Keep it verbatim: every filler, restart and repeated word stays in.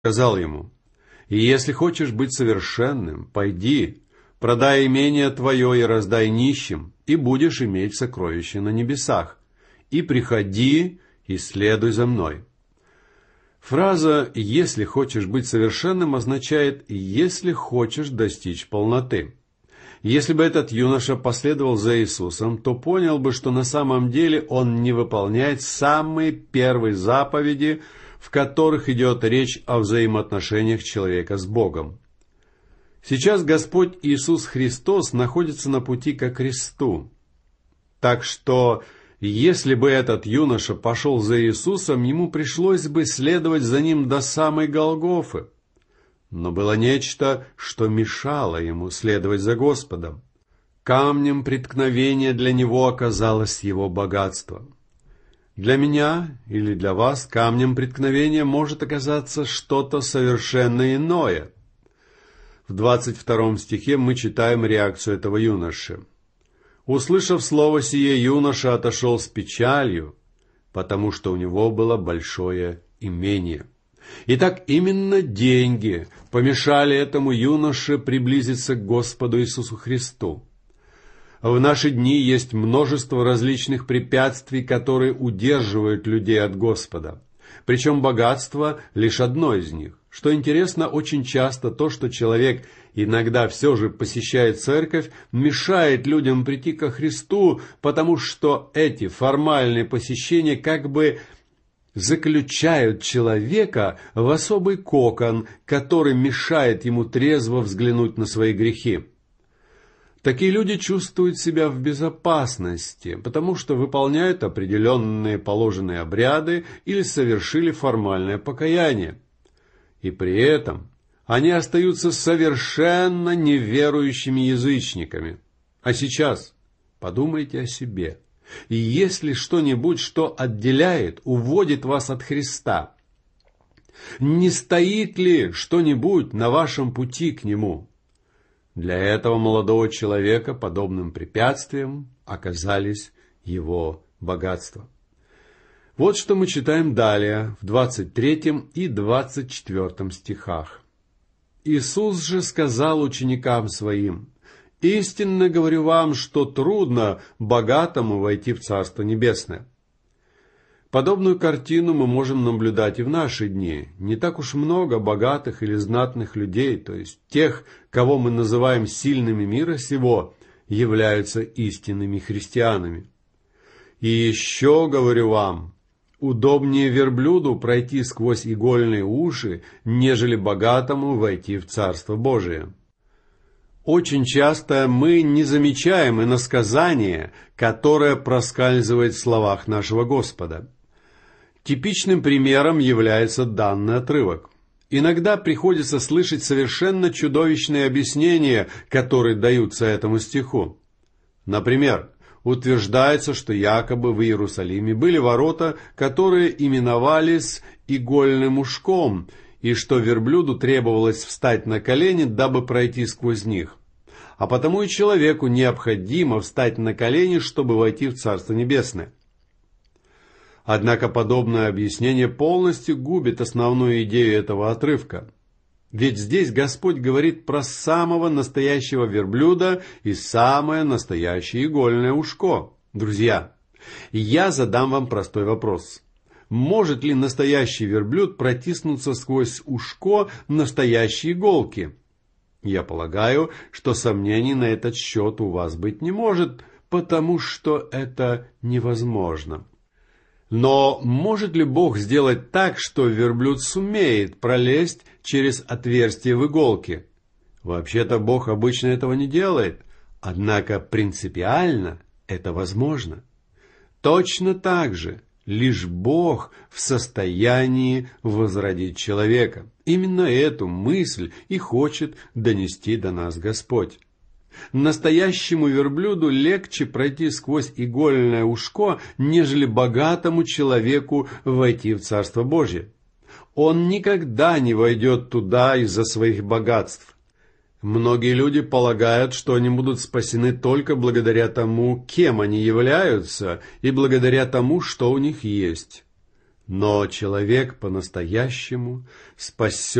сказал ему: «И если хочешь быть совершенным, пойди, продай имение твое и раздай нищим, и будешь иметь сокровища на небесах, и приходи и следуй за мной». Фраза «если хочешь быть совершенным» означает «если хочешь достичь полноты». Если бы этот юноша последовал за Иисусом, то понял бы, что на самом деле он не выполняет самые первые заповеди, в которых идет речь о взаимоотношениях человека с Богом. Сейчас Господь Иисус Христос находится на пути ко кресту. Так что, если бы этот юноша пошел за Иисусом, ему пришлось бы следовать за ним до самой Голгофы. Но было нечто, что мешало ему следовать за Господом. Камнем преткновения для него оказалось его богатство. Для меня или для вас камнем преткновения может оказаться что-то совершенно иное. В двадцать втором стихе мы читаем реакцию этого юноши. «Услышав слово сие, юноша отошел с печалью, потому что у него было большое имение». Итак, именно деньги помешали этому юноше приблизиться к Господу Иисусу Христу. В наши дни есть множество различных препятствий, которые удерживают людей от Господа. Причем богатство – лишь одно из них. Что интересно, очень часто то, что человек иногда все же посещает церковь, мешает людям прийти ко Христу, потому что эти формальные посещения как бы заключают человека в особый кокон, который мешает ему трезво взглянуть на свои грехи. Такие люди чувствуют себя в безопасности, потому что выполняют определенные положенные обряды или совершили формальное покаяние. И при этом они остаются совершенно неверующими язычниками. А сейчас подумайте о себе. И есть ли что-нибудь, что отделяет, уводит вас от Христа? Не стоит ли что-нибудь на вашем пути к Нему? Для этого молодого человека подобным препятствием оказались его богатства. Вот что мы читаем далее, в двадцать третьем и двадцать четвёртом стихах. «Иисус же сказал ученикам своим: истинно говорю вам, что трудно богатому войти в Царство Небесное». Подобную картину мы можем наблюдать и в наши дни. Не так уж много богатых или знатных людей, то есть тех, кого мы называем сильными мира сего, являются истинными христианами. «И еще говорю вам, удобнее верблюду пройти сквозь игольные уши, нежели богатому войти в Царство Божие». Очень часто мы не замечаем иносказание, которое проскальзывает в словах нашего Господа. Типичным примером является данный отрывок. Иногда приходится слышать совершенно чудовищные объяснения, которые даются этому стиху. Например, утверждается, что якобы в Иерусалиме были ворота, которые именовались игольным ушком, и что верблюду требовалось встать на колени, дабы пройти сквозь них. А потому и человеку необходимо встать на колени, чтобы войти в Царство Небесное. Однако подобное объяснение полностью губит основную идею этого отрывка. Ведь здесь Господь говорит про самого настоящего верблюда и самое настоящее игольное ушко. Друзья, я задам вам простой вопрос. Может ли настоящий верблюд протиснуться сквозь ушко настоящей иголки? Я полагаю, что сомнений на этот счет у вас быть не может, потому что это невозможно. Но может ли Бог сделать так, что верблюд сумеет пролезть через отверстие в иголке? Вообще-то Бог обычно этого не делает, однако принципиально это возможно. Точно так же лишь Бог в состоянии возродить человека. Именно эту мысль и хочет донести до нас Господь. Настоящему верблюду легче пройти сквозь игольное ушко, нежели богатому человеку войти в Царство Божие. Он никогда не войдет туда из-за своих богатств. Многие люди полагают, что они будут спасены только благодаря тому, кем они являются, и благодаря тому, что у них есть. Но человек по-настоящему спасет